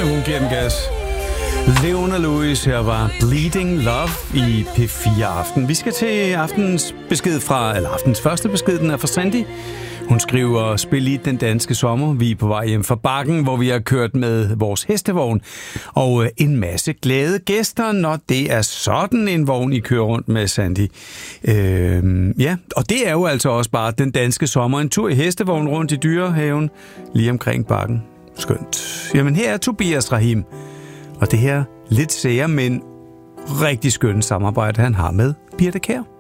hun giver den gas. Leona Lewis, her var Bleeding Love i P4 Aften. Vi skal til aftens første besked, den er fra Sandy. Hun skriver, spil i den danske sommer. Vi er på vej hjem fra Bakken, hvor vi har kørt med vores hestevogn. Og en masse glade gæster, når det er sådan en vogn, I kører rundt med, Sandy. Ja, og det er jo altså også bare den danske sommer. En tur i hestevogn rundt i Dyrehaven, lige omkring Bakken. Skønt. Jamen her er Tobias Rahim. Og det her lidt sære, men rigtig skønne samarbejde, han har med Birthe Kjær.